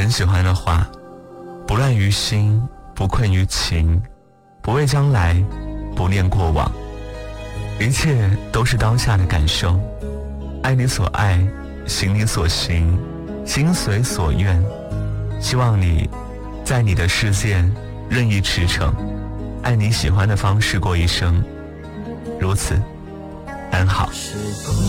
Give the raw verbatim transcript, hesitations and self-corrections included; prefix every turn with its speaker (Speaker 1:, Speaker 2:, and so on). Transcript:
Speaker 1: 人喜欢的话，不乱于心，不困于情，不畏将来，不念过往，一切都是当下的感受。爱你所爱，行你所行，心随所愿。希望你在你的世界任意驰骋，按你喜欢的方式过一生，如此安好。